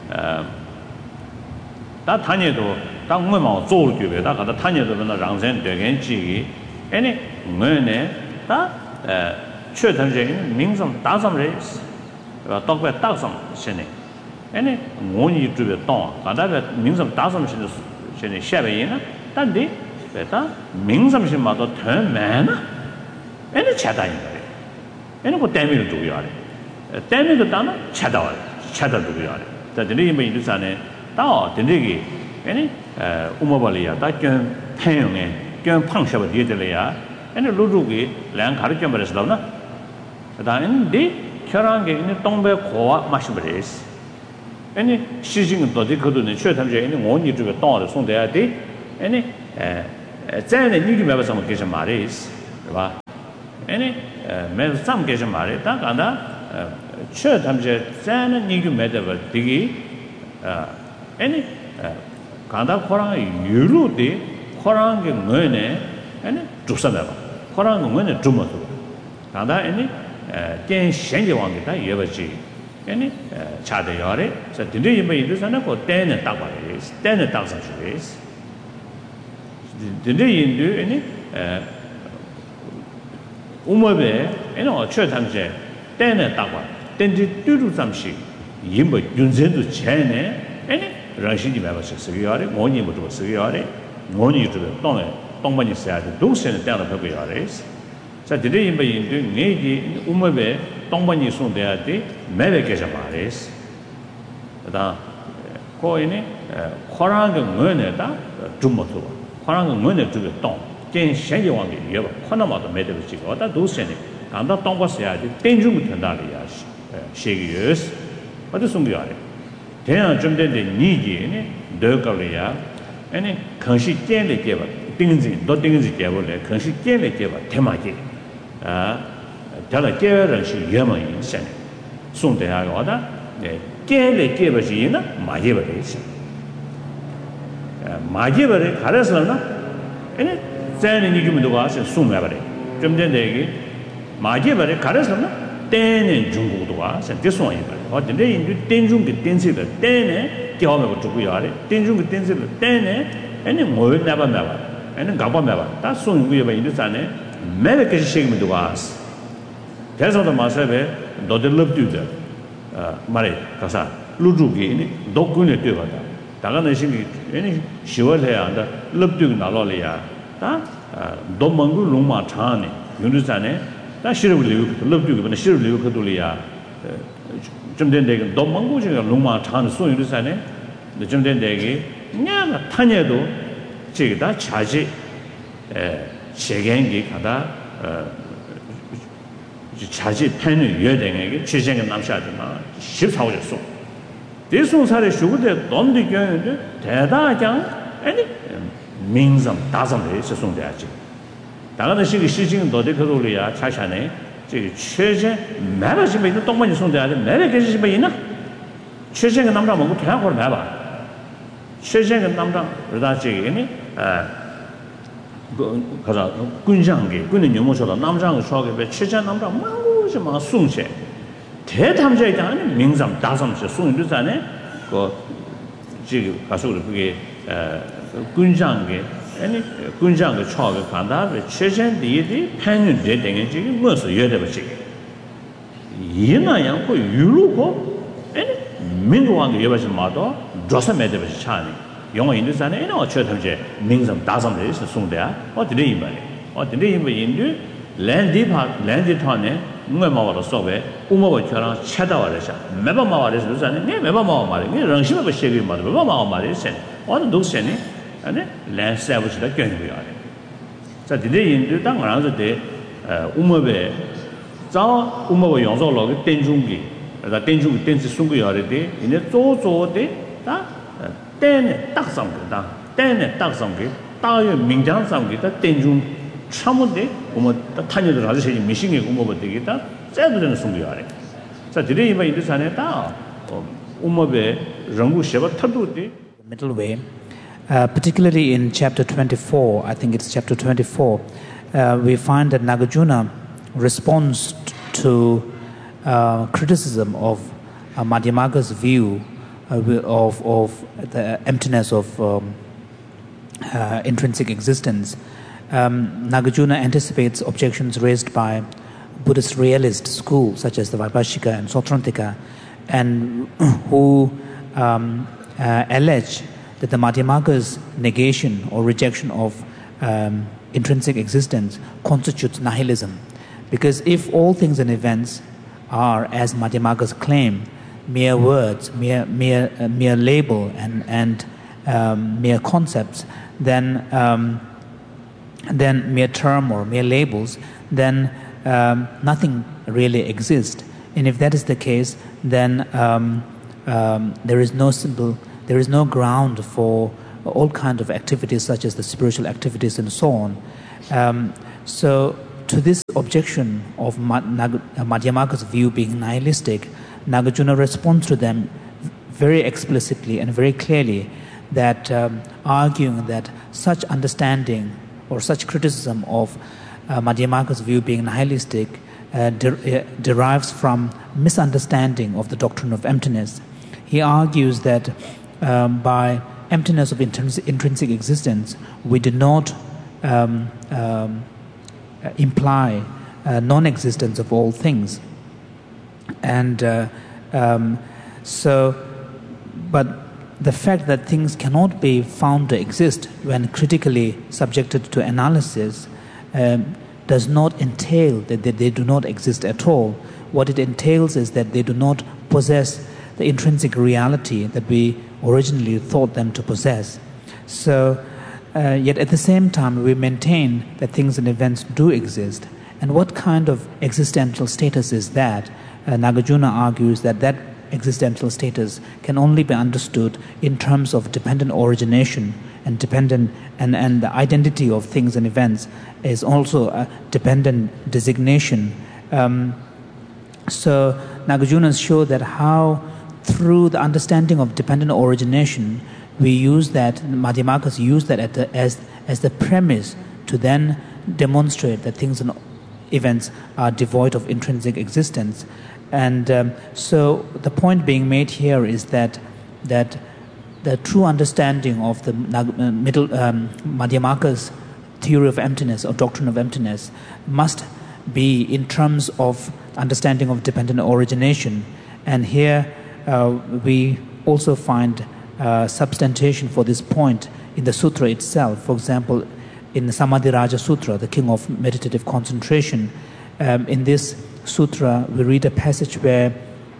어다 타녀도 당문만做对다 가다 타녀도 나 랑선 되게 지기 아니 뭐네 다어 최선적인 민성 다섬을 어 떡배 다섬 신네 아니 원이 주베 동 가다가 민성 다섬 신의 신의 샤베이나 단디 베타 민섬신마도 되면은 얘는 차다인 거예요. 얘는 그 때문에 두고요. 때문에 따나 차다와 차다 두고요. 자들이 뭐 이르산에 다 되게 얘는 어 우마발이야. 다견 태용에 견 팡셔버 되들이야. 얘는 루루기 랑 가르쳐 버렸으나 그다음에 결혼게 있는 동배 고와 마시버리스. 얘는 시징은 또 되거든요. 최탐제 있는 원이 주에 동을 송돼야 돼. 얘는 zane nigi meba some kesha maris, right? Any mel some kesha mari, Takanda, church amje zane nigi medeva digi, any Kanda Korang Yuru de Korang Mune and Drusameva, Korang Mune Drumotu, Kanda any Ken Shenjawangita Yevaji, any Chadayore, so today you may do something ten and Tabaris, ten and thousand days. Today you do any Umabe, you know, church amje, ten and Taba, ten to do some shit, Yimba Junzen to Chene, any Rashi members Siriari, Moni would was Siriari, Moni to the Tone, Tomani said, do send it down the Papiaris. So today in doing Negi, Umabe, Tomani soon there, Medicamaris. The Coine, Korang Murneta, Jumoto, Korang Murner to the Tom, Ken Shayawangi, you have Konamata Medici, or that do send it. And that Tom was said, Tenjum Tandalias, Shagius, but the Sungiari. Then jumped in the Niji, Dogaria, and a Kanshi Kelly gave a Dingy, not Dingy gave a Kanshi Kelly gave a Temaki. Tell a girl and she Yama in Senate. Soon they are order, the Kelly gave a Gina, my Giveries. My Givery, Haraslana, and it then in Nigum to us and soon ever. Jumped in the My Givery, Haraslana, ten and Jungu to us, and this one. Or the day in Tenjung Tensil, ten, Kioma to Guyari, Tenjung Tensil, ten, and then more never never, and then Gaba never. That's soon we were in the Sane, Medical shame to us. There's on the Masabe, Dodder love to the Mare, Casa, Lujugi, Dokuni Tivata, Taganashi, any Shiva and love to Nalolia, Domangu Luma Tani, Yundusane, that she will love to, but she will live Katulia. Jumden Deg, Domangu, Luma Tan, so you understand the Jumden Degi, Yana Tanedo, Chigda, Chaji, Shegengi, Kada, Chaji, Penny, Yedeng, Chizeng and Namshadima, shift how you saw. This was how they should have done the gun, Tada Yang, any means of dozen days, so soon they are. Dagana Shig Shijing, Dodekarulia, Chachane. 최제 매바지 메도 동반이 손대야 매베게지 메이나 최제가 남자 먹고 대학을 매봐 최제가 남자 그다지니 아 가자 군장게 군은 영어서도 남자가 소하게 배 최제 남자 뭐지 막 숨체 대탐자 있잖아요 명상 다섬체 숨도 전에 그 지금 가서 그게 어 군장게 아니 군장의 처음에 간다 최신 리디 편윤 되는 지금 무슨 여대버지 이나양 그 유로고 아니 민도왕의 여버지 마도 조사 매대버지 차니 영어 인도산에 이나 어쩌든지 민성 다섬에 있어 송대야 어디에 이말이 어디에 이말 인도 랜디파 랜디톤에 뭐 마와로 소베 우모버처럼 찾아와래서 매번 마와래서 그러잖아요 네 매번 마와 말이 네 랑심을 버시기 말이 매번 마와 말이 세 어느 도시에 and land service that can be. So today in the Tangan de Umabe, Zao Umawa Yonzo log, Tenjungi, the Tenjung Tensi Sungi already, in a Zozo de ten Taksam, ten Taksamgi, Tayo Mingjang Samgi, Tenjung Chamude, Uma Tanya the Razi machine Umaba de Gita, seven Sungi. So today in the Saneta, Umabe, Rangu Sheva Tadu, the middle way. Uh, particularly in chapter twenty-four, I think it's chapter twenty-four, uh, we find that Nagarjuna responds to uh, criticism of uh, Madhyamaka's view uh, of, of the emptiness of um, uh, intrinsic existence. Um, Nagarjuna anticipates objections raised by Buddhist realist schools such as the Vaibhashika and Sautrantika, and who um, uh, allege that the Madhyamaka's negation or rejection of um, intrinsic existence constitutes nihilism. Because if all things and events are, as Madhyamaka's claim, mere words, mere mere uh, mere label and and um, mere concepts, then um, then mere term or mere labels, then um, nothing really exists. And if that is the case, then um, um, there is no simple. There is no ground for all kinds of activities such as the spiritual activities and so on. Um, so to this objection of Madhyamaka's view being nihilistic, Nagarjuna responds to them very explicitly and very clearly, that um, arguing that such understanding or such criticism of uh, Madhyamaka's view being nihilistic uh, de- uh, derives from misunderstanding of the doctrine of emptiness. He argues that um, by emptiness of intrins- intrinsic existence, we do not um, um, imply uh, non-existence of all things. And uh, um, so, but the fact that things cannot be found to exist when critically subjected to analysis um, does not entail that they, they do not exist at all. What it entails is that they do not possess the intrinsic reality that we originally thought them to possess. So, uh, yet at the same time, we maintain that things and events do exist. And what kind of existential status is that? Uh, Nagarjuna argues that that existential status can only be understood in terms of dependent origination and dependent and, and the identity of things and events is also a dependent designation. Um, so Nagarjuna show that how through the understanding of dependent origination we use that, Madhyamakas use that at the, as, as the premise to then demonstrate that things and events are devoid of intrinsic existence. And um, so the point being made here is that that the true understanding of the uh, middle um, Madhyamaka's theory of emptiness or doctrine of emptiness must be in terms of understanding of dependent origination. And here uh, we also find uh, substantiation for this point in the sutra itself. For example, in the Samadhiraja Sutra, the King of Meditative Concentration, um, in this sutra, we read a passage where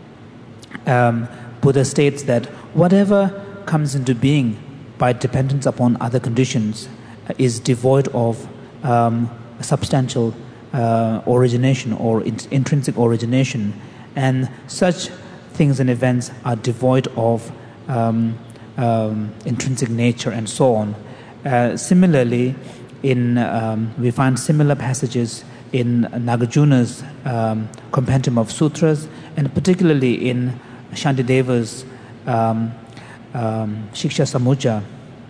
um, Buddha states that whatever comes into being by dependence upon other conditions uh, is devoid of um, substantial uh, origination or in- intrinsic origination, and such things and events are devoid of um, um, intrinsic nature and so on. Uh, similarly, in um, we find similar passages in Nagarjuna's um, compendium of sutras, and particularly in Shantideva's um, um, Shiksha Samujja,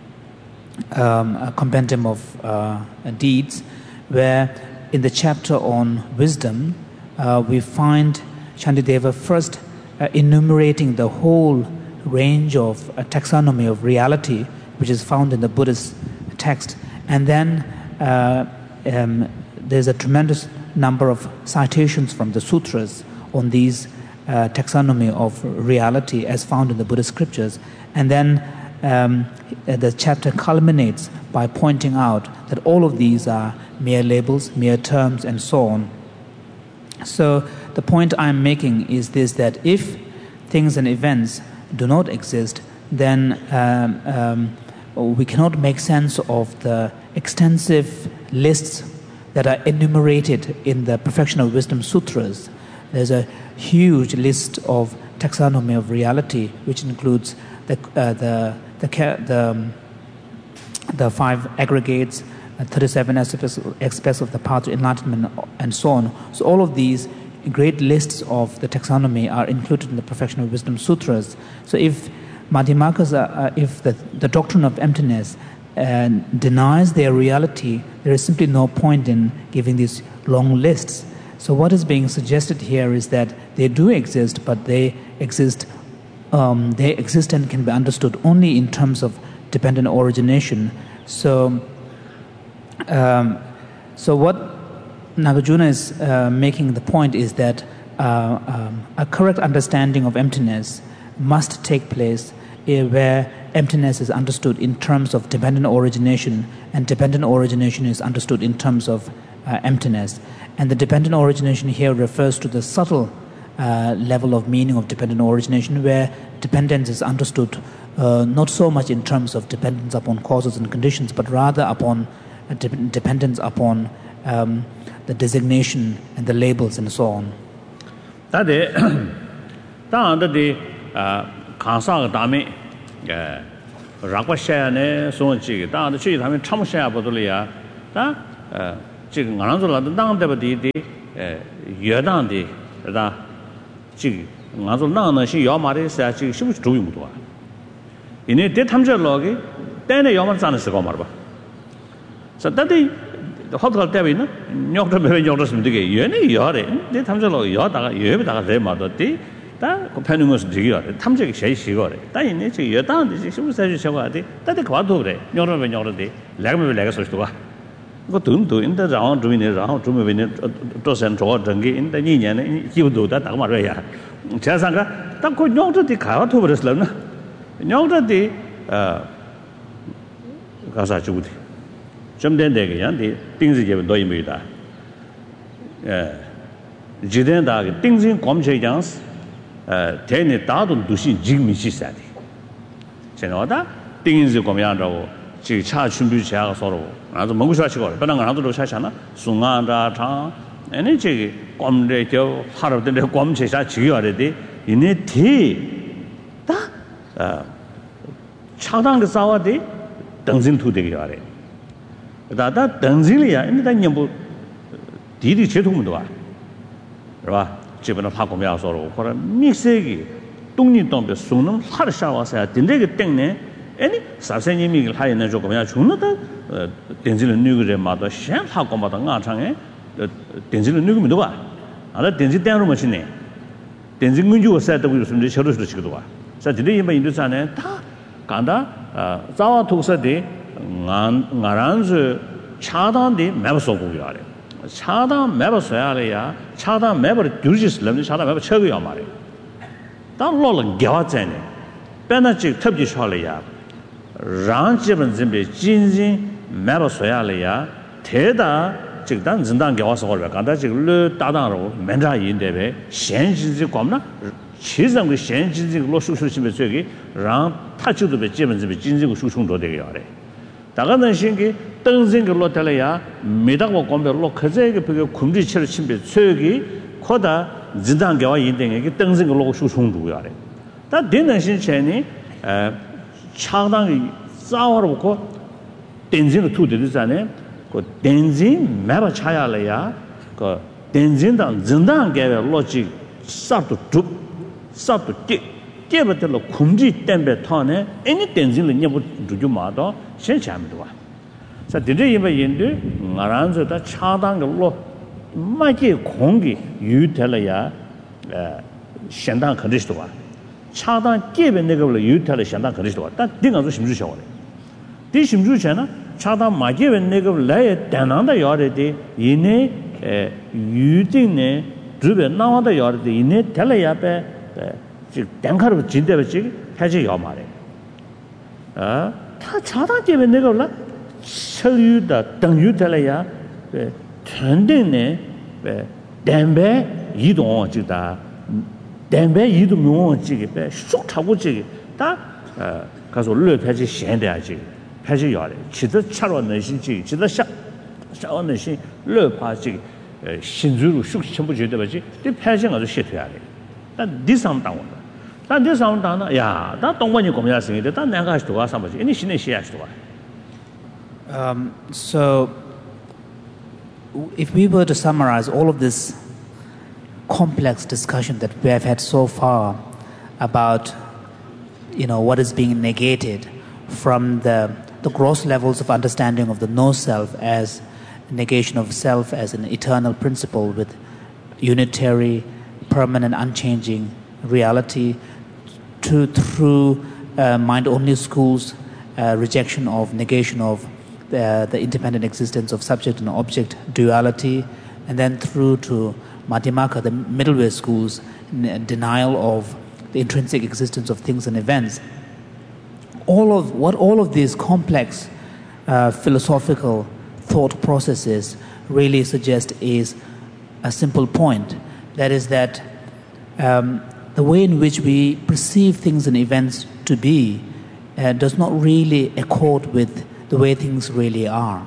um, a compendium of uh, deeds, where in the chapter on wisdom, uh, we find Shantideva first uh, enumerating the whole range of uh, taxonomy of reality, which is found in the Buddhist text, and then uh, um, there's a tremendous number of citations from the sutras on these uh, taxonomy of reality as found in the Buddhist scriptures. And then um, the chapter culminates by pointing out that all of these are mere labels, mere terms, and so on. So the point I'm making is this, that if things and events do not exist, then um, um, we cannot make sense of the extensive lists that are enumerated in the Perfection of Wisdom Sutras. There's a huge list of taxonomy of reality, which includes the uh, the the the, um, the five aggregates, uh, thirty-seven aspects, aspects of the path to enlightenment, and so on. So all of these great lists of the taxonomy are included in the Perfection of Wisdom Sutras. So if Madhyamakas, uh, if the, the doctrine of emptiness uh, denies their reality, there is simply no point in giving these long lists. So what is being suggested here is that they do exist, but they exist, um, they exist and can be understood only in terms of dependent origination. So, um, so what Nagarjuna is uh, making the point is that uh, um, a correct understanding of emptiness must take place uh, where emptiness is understood in terms of dependent origination, and dependent origination is understood in terms of uh, emptiness. And the dependent origination here refers to the subtle uh, level of meaning of dependent origination, where dependence is understood uh, not so much in terms of dependence upon causes and conditions, but rather upon uh, de- dependence upon um, the designation and the labels and so on. That is, the Kansa Dame, rakwa shaya ne so chi ta de chi ta me cham shaya bo de ya ta eh 这个俺说了当的不的的呃越当的是吧这个俺说那呢是要嘛的是啊这个是不是主用多啊因为这他们这老个但呢要么真的是搞嘛吧是但的好多单位呢鸟这没鸟这什么这个原来要的这他们这老要大概也不大概在嘛的的但我判断我是这个的他们这个谁习惯的但因为这越当的是不是在习惯的但这搞多的鸟这没鸟这的来个没来个说多啊我懂懂，人家然后准备呢，然后准备呢，做成做整个，人家一年呢，几乎都在打嘛这样。加上个，但个鸟这的开发土不是了呢，鸟这的呃，干啥做的？今天这个样的定时节目多也没有的，呃，今天那个定时光这样子，呃，天天大多都是精密细散的，现在的定时光样着我。这差全部下个说了，俺子蒙古说起过来，本来俺子都下想了，松安这长，哎，你这个光这叫哈尔滨这光这下几个的的，因为提，他呃，恰当的找的，等真土这个样的，但但等真里啊，因为他年不，地里接通不多啊，是吧？基本上他公面说了，或者密塞个东尼东边松能哈的下往下，顶这个顶呢。哎，你三三年米他也能做怎么样？穷了的，呃，顶起了那个人嘛，到先他搞嘛到俺厂哎，呃，顶起了那个没多吧？啊，那顶起单肉嘛是呢，顶起我就晒到有什么小的时候几个多啊？在这里一般印度啥呢？他干的呃，早晚投射的，俺俺然是恰当的买不收购要的，恰当买不收下来呀，恰当买不的丢弃是人的，恰当买不车个要嘛的，当老了搞在呢，本来就特别少了呀。让基本准备经济买不出来了呀，太大这个当真当给我说了，刚才这个老搭档了，没啥应对呗。现经济光呢，其实个现经济老输出去没这个，让他就是被基本准备经济个输出做这个样的。大家能想个等人个落得了呀，没得我光别落客这个这个控制起来清别这个，扩大真当给我应对个等人个落输出主要的。但电能性前呢，呃。恰当的早了个电子的土地的啥呢？个电子没把查下来呀，个电子当真当给了逻辑啥都做，啥都给，给不得了控制电别它呢？哎，你电子了你不就就马到先前没多啊？在这里因为印度，我让着他恰当的落，没给空的有得了呀，呃，相当肯定是多啊。恰当基本那个了，有它的相当肯定是多，但这个是什么时候的？这什么时候呢？恰当马基本那个来当当的要的的，因为呃预定呢，这边那样的要的的，因为他来也被呃就单看的记得不这个，还是要嘛的。啊，他恰当基本那个了，所有的等于他来呀，呃，团队呢，呃，蛋白移动就的。蛋白移动没忘记个，别说超过这个，但呃，他说老派是现代这个，派是要的，其实吃了那些这个，其实下下了那些老派这个，呃，新走路熟全部觉得吧这，这派是我是协调的，但第三档我的，但第三档呢呀，但东莞你国家生意的，但两个还是多啊，上不去，你现在写还是多啊。Um, so, if we were to summarize all of this complex discussion that we have had so far about, you know, what is being negated from the, the gross levels of understanding of the no-self as negation of self as an eternal principle with unitary, permanent, unchanging reality, to through uh, mind-only schools, uh, rejection of negation of the, the independent existence of subject and object duality, and then through to Madhyamaka, the middle way schools, n- denial of the intrinsic existence of things and events. All of what all of these complex uh, philosophical thought processes really suggest is a simple point. That is that um, the way in which we perceive things and events to be uh, does not really accord with the way things really are.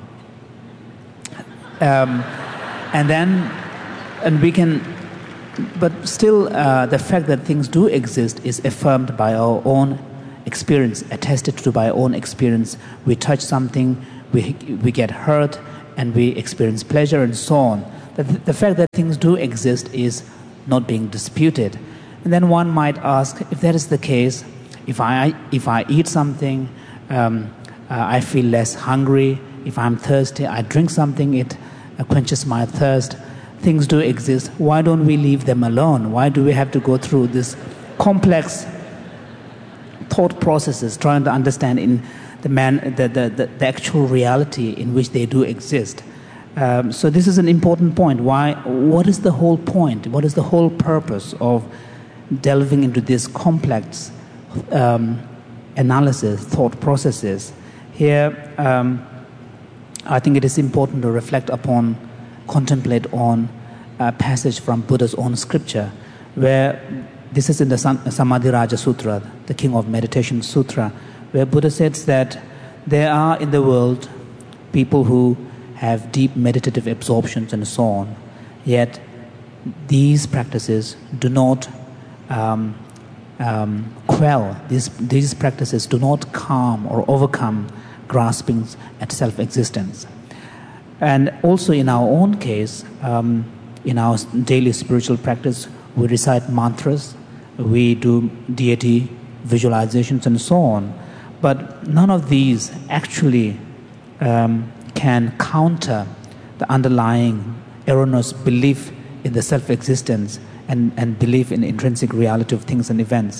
Um, and then And we can, but still uh, the fact that things do exist is affirmed by our own experience, attested to by our own experience. We touch something, we, we get hurt, and we experience pleasure and so on. The, the fact that things do exist is not being disputed. And then one might ask, if that is the case, if I, if I eat something, um, uh, I feel less hungry. If I'm thirsty, I drink something, it uh, quenches my thirst. Things do exist. Why don't we leave them alone? Why do we have to go through this complex thought processes trying to understand in the man the, the, the, the actual reality in which they do exist? Um, so this is an important point. Why? What is the whole point? What is the whole purpose of delving into this complex um, analysis, thought processes? Here, um, I think it is important to reflect upon, contemplate on a passage from Buddha's own scripture, where this is in the Samadhiraja Sutra, the King of Meditation Sutra, where Buddha says that there are in the world people who have deep meditative absorptions and so on, yet these practices do not um, um, quell, these, these practices do not calm or overcome graspings at self-existence. And also in our own case, um, in our daily spiritual practice, we recite mantras, we do deity visualizations and so on, but none of these actually um, can counter the underlying erroneous belief in the self-existence and, and belief in the intrinsic reality of things and events.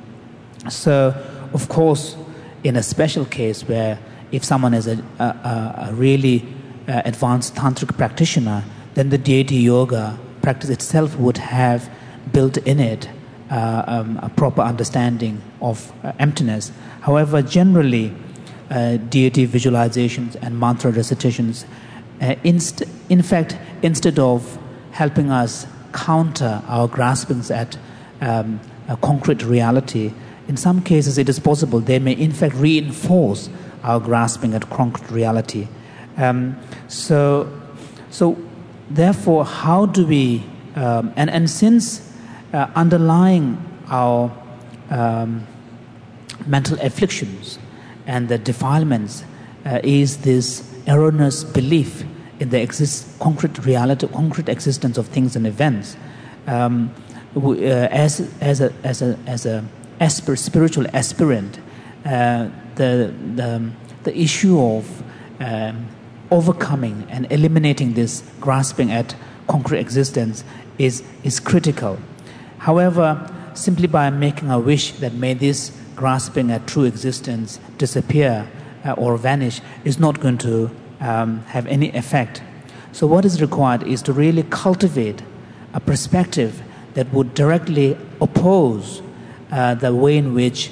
So, of course, in a special case where if someone is a, a, a really uh, advanced tantric practitioner, then the deity yoga practice itself would have built in it uh, um, a proper understanding of uh, emptiness. However, generally, uh, deity visualizations and mantra recitations, uh, inst- in fact, instead of helping us counter our graspings at um, a concrete reality, in some cases it is possible they may in fact reinforce our grasping at concrete reality. Um, so, so therefore, how do we, um, and, and since uh, underlying our um, mental afflictions and the defilements uh, is this erroneous belief in the exist- concrete reality, concrete existence of things and events, um, we, uh, as, as a, as a, as a aspir- spiritual aspirant, uh, the, the, the issue of um, overcoming and eliminating this grasping at concrete existence is, is critical. However, simply by making a wish that may this grasping at true existence disappear uh, or vanish is not going to um, have any effect. So what is required is to really cultivate a perspective that would directly oppose uh, the way in which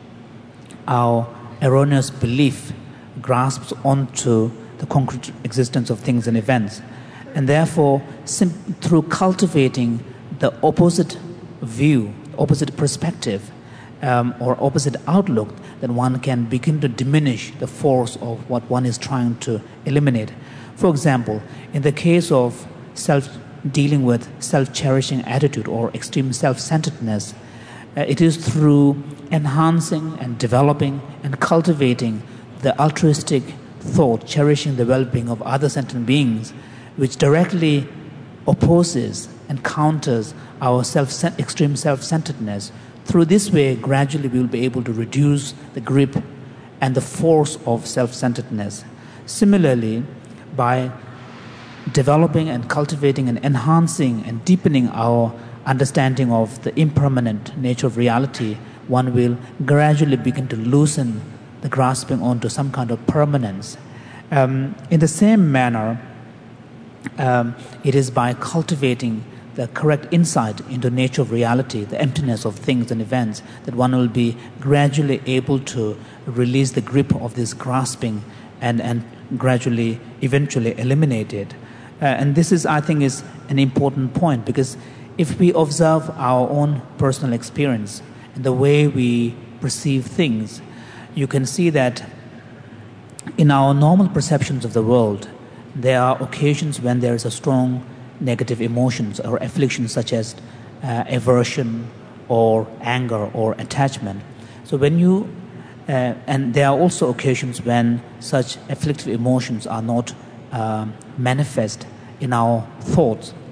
our erroneous belief grasps onto the concrete existence of things and events. And therefore, sim- through cultivating the opposite view, opposite perspective, um, or opposite outlook, then one can begin to diminish the force of what one is trying to eliminate. For example, in the case of self dealing with self-cherishing attitude or extreme self-centeredness, uh, it is through enhancing and developing and cultivating the altruistic thought, cherishing the well-being of other sentient beings, which directly opposes and counters our self extreme self-centeredness. Through this way, gradually we will be able to reduce the grip and the force of self-centeredness. Similarly, by developing and cultivating and enhancing and deepening our understanding of the impermanent nature of reality, one will gradually begin to loosen the grasping onto some kind of permanence. Um, in the same manner, um, it is by cultivating the correct insight into nature of reality, the emptiness of things and events, that one will be gradually able to release the grip of this grasping and, and gradually, eventually eliminate it. Uh, and this is, I think, is an important point, because if we observe our own personal experience and the way we perceive things, you can see that in our normal perceptions of the world, there are occasions when there is a strong negative emotions or afflictions such as uh, aversion or anger or attachment. So when you, uh, and there are also occasions when such afflictive emotions are not uh, manifest in our thoughts,